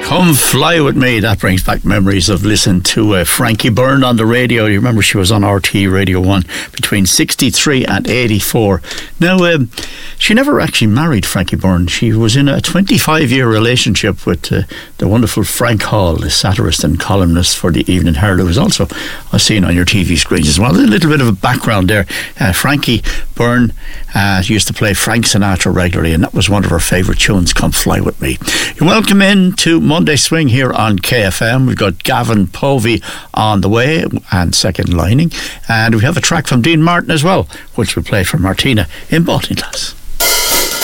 Come Fly With Me. That brings back memories of listening to Frankie Byrne on the radio. You remember she was on RT Radio 1 between 63 and 84. Now, she never actually married Frankie Byrne. She was in a 25-year relationship with the wonderful Frank Hall, the satirist and columnist for the Evening Herald, who was also seen on your TV screens as well. A little bit of a background there. Frankie Byrne used to play Frank Sinatra regularly, and that was one of her favourite tunes, Come Fly With Me. You're welcome in to Monday Swing here on KFM. We've got Gavin Povey on the way and second lining, and we have a track from Dean Martin as well, which we'll play for Martina in Baltinglass.